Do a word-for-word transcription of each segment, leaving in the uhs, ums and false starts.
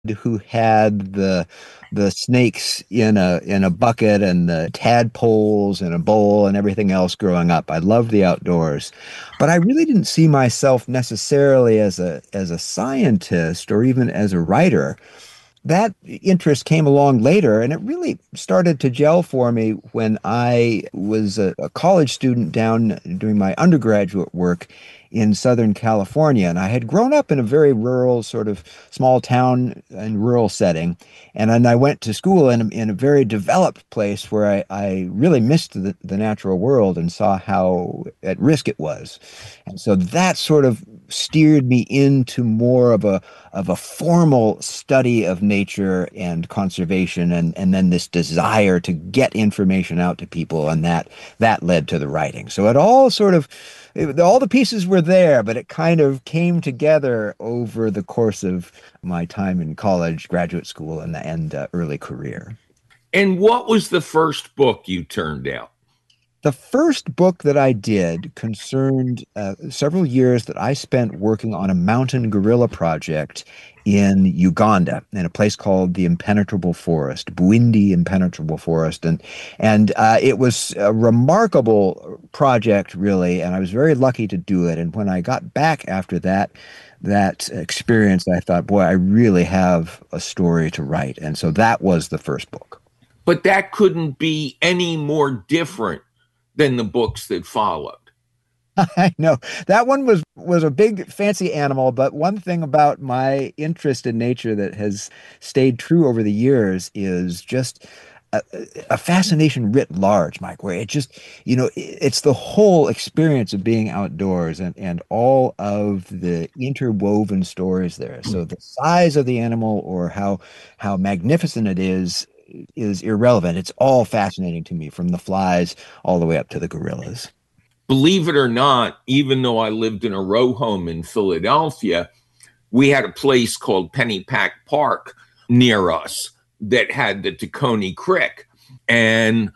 who had the the snakes in a in a bucket and the tadpoles in a bowl and everything else growing up. I loved the outdoors, but I really didn't see myself necessarily as a as a scientist or even as a writer. That interest came along later, and it really started to gel for me when I was a, a college student down doing my undergraduate work in Southern California. And I had grown up in a very rural, sort of small town and rural setting. And then I went to school in a, in a very developed place where I, I really missed the, the natural world and saw how at risk it was. And so that sort of steered me into more of a of a formal study of nature and conservation, and and then this desire to get information out to people, and that that led to the writing. So it all sort of it, all the pieces were there, but it kind of came together over the course of my time in college, graduate school, and and uh, early career. And what was the first book you turned out? The first book that I did concerned uh, several years that I spent working on a mountain gorilla project in Uganda, in a place called the Impenetrable Forest, Bwindi Impenetrable Forest. And, and uh, it was a remarkable project, really, and I was very lucky to do it. And when I got back after that, that experience, I thought, boy, I really have a story to write. And so that was the first book. But that couldn't be any more different than the books that followed. I know that one was was a big fancy animal, but one thing about my interest in nature that has stayed true over the years is just a, a fascination writ large, Mike, where it just, you know, it's the whole experience of being outdoors and, and all of the interwoven stories there. So the size of the animal or how how magnificent it is is irrelevant. It's all fascinating to me, from the flies all the way up to the gorillas. Believe it or not, even though I lived in a row home in Philadelphia, we had a place called Pennypack Park near us that had the Tacony Creek, and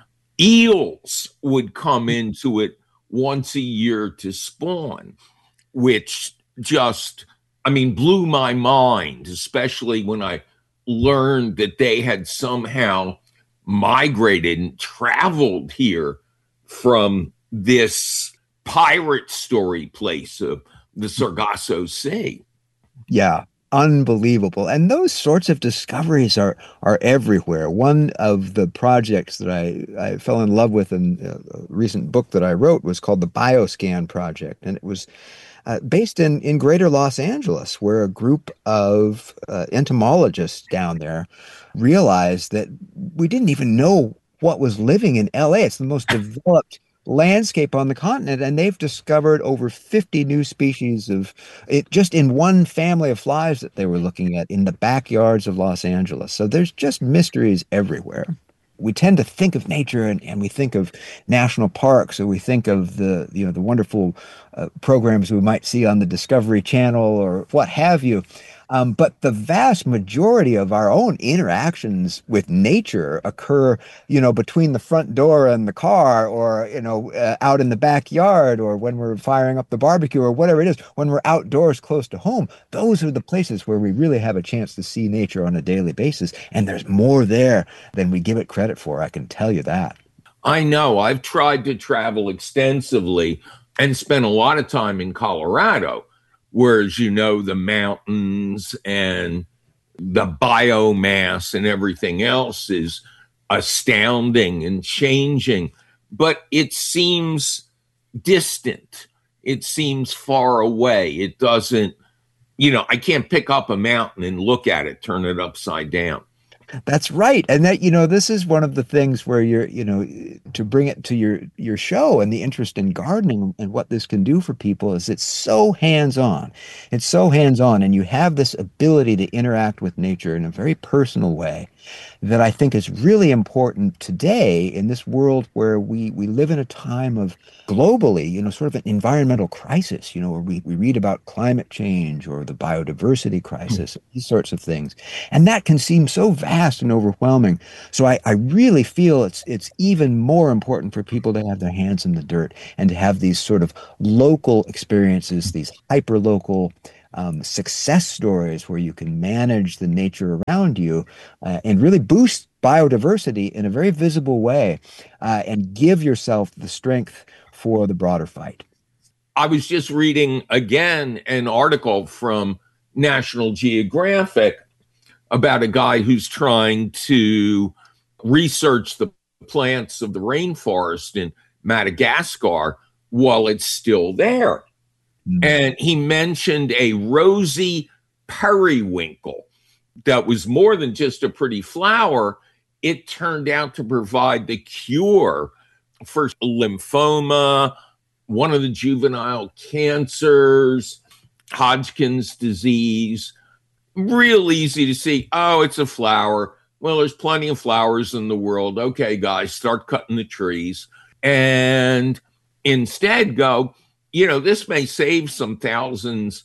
eels would come into it once a year to spawn, which just, I mean, blew my mind, especially when I learned that they had somehow migrated and traveled here from this pirate story place of the Sargasso Sea. Yeah, unbelievable. And those sorts of discoveries are are everywhere. One of the projects that I, I fell in love with in a recent book that I wrote was called the BioScan Project. And it was uh, based in, in greater Los Angeles, where a group of uh, entomologists down there realized that we didn't even know what was living in L A. It's the most developed landscape on the continent, and they've discovered over fifty new species of it just in one family of flies that they were looking at in the backyards of Los Angeles. So there's just mysteries everywhere. We tend to think of nature and, and we think of national parks, or we think of the you know the wonderful uh, programs we might see on the Discovery Channel or what have you. Um, but the vast majority of our own interactions with nature occur, you know, between the front door and the car, or, you know, uh, out in the backyard, or when we're firing up the barbecue, or whatever it is, when we're outdoors close to home. Those are the places where we really have a chance to see nature on a daily basis. And there's more there than we give it credit for. I can tell you that. I know. I've tried to travel extensively and spent a lot of time in Colorado, whereas, you know, the mountains and the biomass and everything else is astounding and changing. But it seems distant. It seems far away. It doesn't, you know, I can't pick up a mountain and look at it, turn it upside down. That's right. And that, you know, this is one of the things where you're, you know, to bring it to your your show and the interest in gardening and what this can do for people is it's so hands-on. It's so hands-on, and you have this ability to interact with nature in a very personal way that I think is really important today in this world where we, we live in a time of globally, you know, sort of an environmental crisis, you know, where we, we read about climate change or the biodiversity crisis, these sorts of things. And that can seem so vast and overwhelming. So I, I really feel it's it's even more important for people to have their hands in the dirt and to have these sort of local experiences, these hyper-local um, success stories where you can manage the nature around you uh, and really boost biodiversity in a very visible way uh, and give yourself the strength for the broader fight. I was just reading again an article from National Geographic about a guy who's trying to research the plants of the rainforest in Madagascar while it's still there. Mm. And he mentioned a rosy periwinkle that was more than just a pretty flower. It turned out to provide the cure for lymphoma, one of the juvenile cancers, Hodgkin's disease. Real easy to see. Oh, it's a flower. Well, there's plenty of flowers in the world. Okay, guys, start cutting the trees. And instead go, you know, this may save some thousands,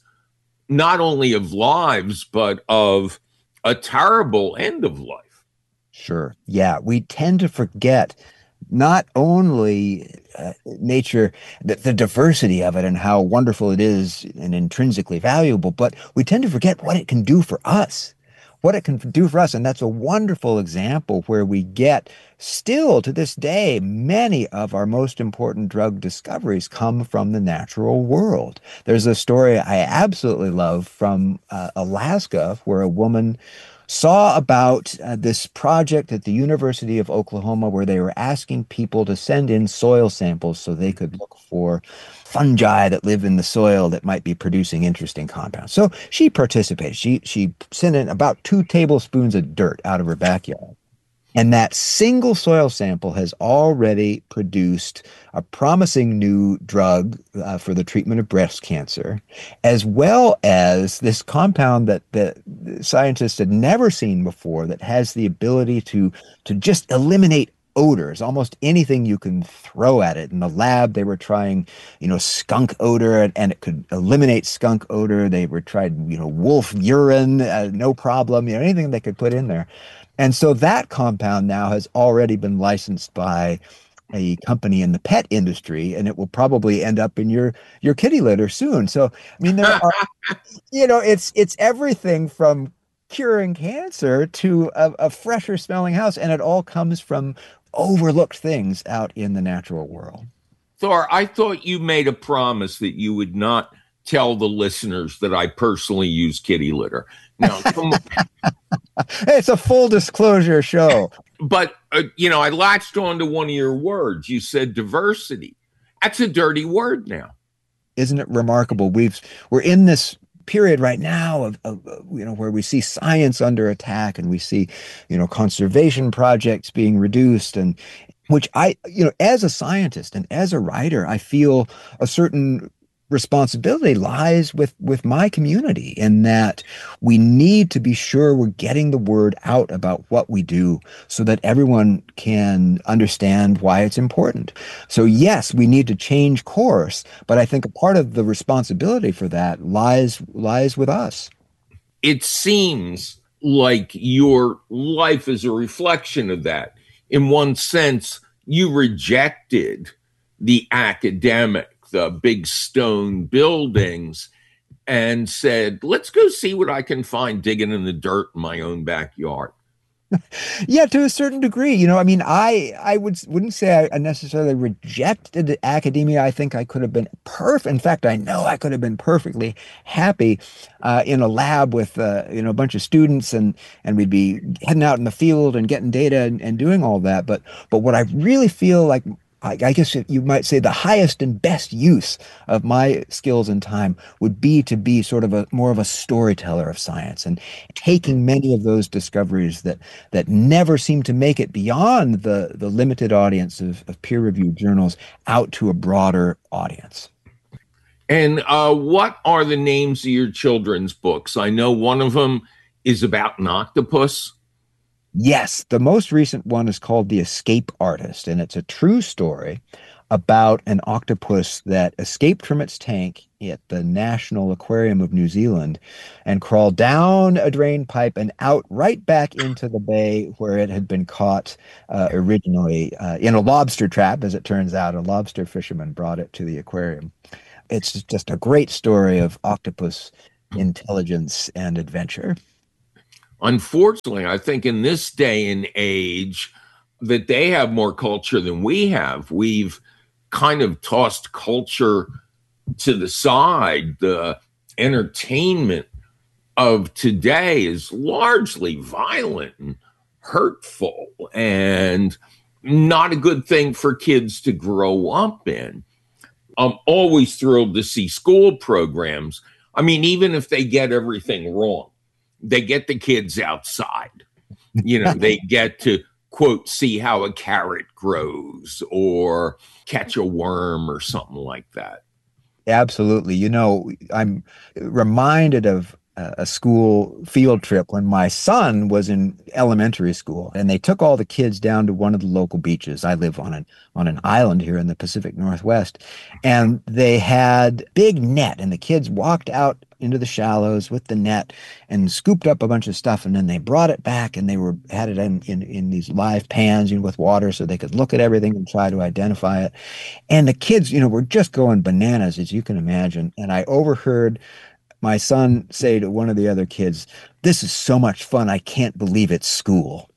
not only of lives, but of a terrible end of life. Sure. Yeah, we tend to forget not only uh, nature, the, the diversity of it and how wonderful it is and intrinsically valuable, but we tend to forget what it can do for us, what it can do for us. And that's a wonderful example where we get still to this day, many of our most important drug discoveries come from the natural world. There's a story I absolutely love from uh, Alaska where a woman saw about uh, this project at the University of Oklahoma where they were asking people to send in soil samples so they could look for fungi that live in the soil that might be producing interesting compounds. So she participated. She, she sent in about two tablespoons of dirt out of her backyard. And that single soil sample has already produced a promising new drug uh, for the treatment of breast cancer, as well as this compound that the scientists had never seen before that has the ability to, to just eliminate odors, almost anything you can throw at it. In the lab, they were trying, you know, skunk odor, and, and it could eliminate skunk odor. They were tried, you know, wolf urine, uh, no problem, you know, anything they could put in there. And so that compound now has already been licensed by a company in the pet industry, and it will probably end up in your your kitty litter soon. So, I mean, there are, you know, it's it's everything from curing cancer to a, a fresher smelling house, and it all comes from overlooked things out in the natural world. Thor, I thought you made a promise that you would not tell the listeners that I personally use kitty litter. Now, come on. It's a full disclosure show. But, uh, you know, I latched on to one of your words. You said diversity. That's a dirty word now. Isn't it remarkable? We've, we're in this period right now of, of, you know, where we see science under attack and we see, you know, conservation projects being reduced, and which I, you know, as a scientist and as a writer, I feel a certain responsibility lies with with my community in that we need to be sure we're getting the word out about what we do so that everyone can understand why it's important. So yes, we need to change course, but I think a part of the responsibility for that lies lies with us. It seems like your life is a reflection of that. In one sense, you rejected the academic, the big stone buildings, and said, let's go see what I can find digging in the dirt in my own backyard. Yeah, to a certain degree. You know, I mean, I I would, wouldn't say I necessarily rejected academia. I think I could have been perfect. In fact, I know I could have been perfectly happy uh, in a lab with, uh, you know, a bunch of students, and and we'd be heading out in the field and getting data and, and doing all that. But but what I really feel like, I guess you might say the highest and best use of my skills and time would be to be sort of a more of a storyteller of science and taking many of those discoveries that that never seem to make it beyond the, the limited audience of, of peer-reviewed journals out to a broader audience. And uh, what are the names of your children's books? I know one of them is about an octopus. Yes, the most recent one is called The Escape Artist, and it's a true story about an octopus that escaped from its tank at the National Aquarium of New Zealand and crawled down a drain pipe and out right back into the bay where it had been caught uh, originally uh, in a lobster trap. As it turns out, a lobster fisherman brought it to the aquarium. It's just a great story of octopus intelligence and adventure. Unfortunately, I think in this day and age that they have more culture than we have. We've kind of tossed culture to the side. The entertainment of today is largely violent and hurtful and not a good thing for kids to grow up in. I'm always thrilled to see school programs. I mean, even if they get everything wrong, they get the kids outside. You know, they get to, quote, see how a carrot grows or catch a worm or something like that. Absolutely. You know, I'm reminded of a school field trip when my son was in elementary school, and they took all the kids down to one of the local beaches. I live on an on an island here in the Pacific Northwest, and they had big net, and the kids walked out into the shallows with the net and scooped up a bunch of stuff, and then they brought it back, and they were had it in in, in these live pans, you know, with water, so they could look at everything and try to identify it. And the kids, you know, were just going bananas, as you can imagine. And I overheard my son say to one of the other kids, "This is so much fun. I can't believe it's school."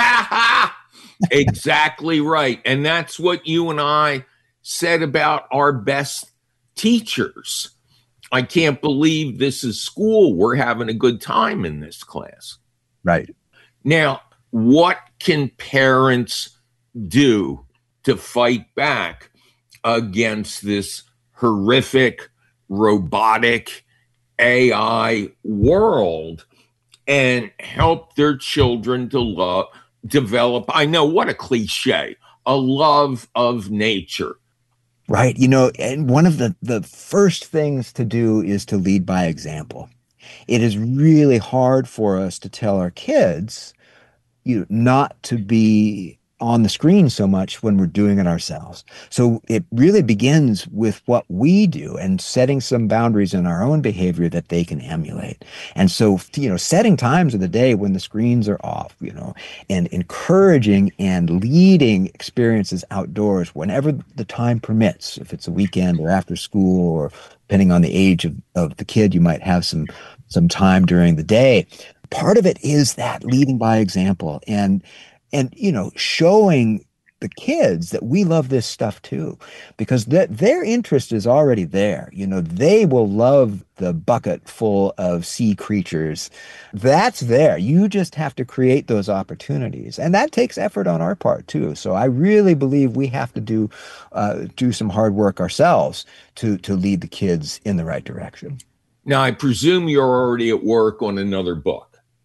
Exactly right. And that's what you and I said about our best teachers. I can't believe this is school. We're having a good time in this class. Right. Now, what can parents do to fight back against this horrific, robotic A I world and help their children to love, develop, I know, what a cliche, a love of nature? Right. You know, and one of the, the first things to do is to lead by example. It is really hard for us to tell our kids, you know, not to be on the screen so much when we're doing it ourselves. So it really begins with what we do and setting some boundaries in our own behavior that they can emulate. And so, you know, setting times of the day when the screens are off, you know, and encouraging and leading experiences outdoors whenever the time permits. If it's a weekend or after school, or depending on the age of, of the kid, you might have some some time during the day. Part of it is that leading by example and and you know, showing the kids that we love this stuff too, because that their interest is already there. You know, they will love the bucket full of sea creatures. That's there. You just have to create those opportunities, and that takes effort on our part too. So I really believe we have to do uh, do some hard work ourselves to to lead the kids in the right direction. Now, I presume you're already at work on another book.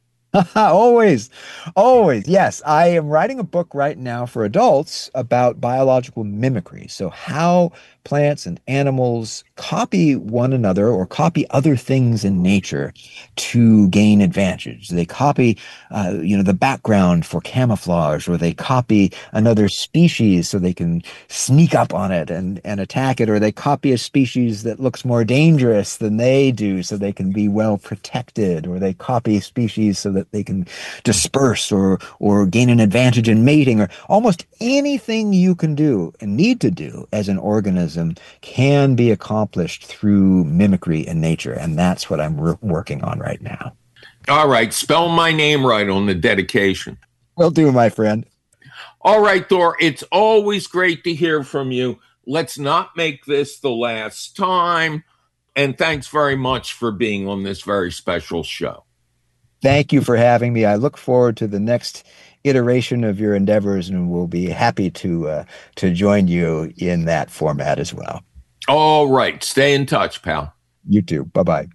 Always, always. Yes, I am writing a book right now for adults about biological mimicry. So, how plants and animals copy one another or copy other things in nature to gain advantage. They copy, uh, you know, the background for camouflage, or they copy another species so they can sneak up on it and, and attack it, or they copy a species that looks more dangerous than they do so they can be well protected, or they copy species so that they can disperse or or gain an advantage in mating, or almost anything you can do and need to do as an organism can be accomplished through mimicry in nature. And that's what I'm re- working on right now. All right. Spell my name right on the dedication. Will do, my friend. All right, Thor. It's always great to hear from you. Let's not make this the last time. And thanks very much for being on this very special show. Thank you for having me. I look forward to the next iteration of your endeavors, and we'll be happy to uh, to join you in that format as well. All right. Stay in touch, pal. You too. Bye-bye.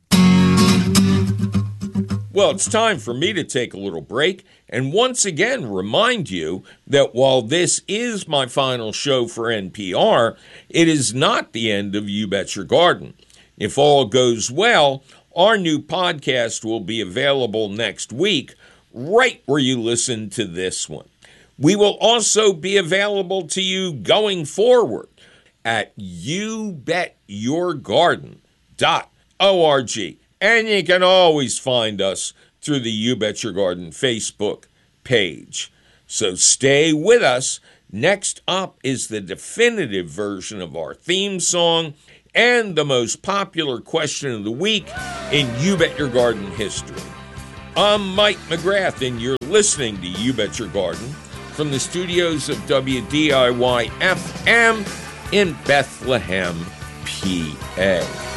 Well, it's time for me to take a little break and once again remind you that while this is my final show for N P R, it is not the end of You Bet Your Garden. If all goes well, our new podcast will be available next week, right where you listen to this one. We will also be available to you going forward at you bet your garden dot org. And you can always find us through the You Bet Your Garden Facebook page. So stay with us. Next up is the definitive version of our theme song, and the most popular question of the week in You Bet Your Garden history. I'm Mike McGrath, and you're listening to You Bet Your Garden from the studios of W D I Y F M in Bethlehem, P A.